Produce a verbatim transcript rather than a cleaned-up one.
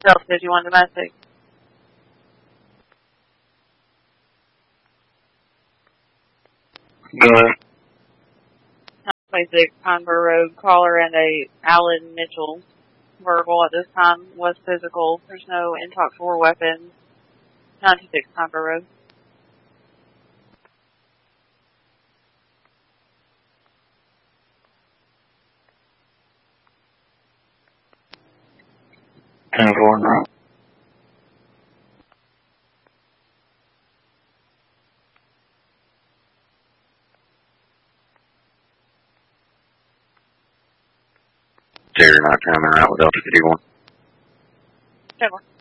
Delta fifty-one domestic. Go ahead. nine twenty-six Conver Road, caller and a Alan Mitchell. Verbal at this time was physical. There's no in talk for weapons. nine twenty-six Conver Road. ten four now. Jerry not coming out with Delta fifty-one. ten four.